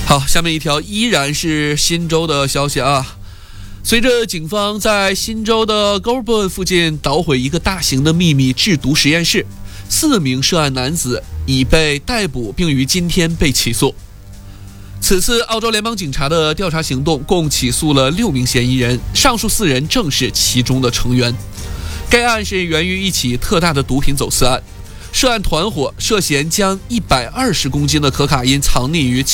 好，下面一条依然是新州的消息啊。随着警方在新州的 Goulburn 附近捣毁一个大型的秘密制毒实验室，4名涉案男子已被逮捕，并于今天被起诉。此次澳洲联邦警察的调查行动共起诉了6名嫌疑人，上述4人正是其中的成员。该案是源于一起特大的毒品走私案，涉案团伙涉嫌将120公斤的可卡因藏匿于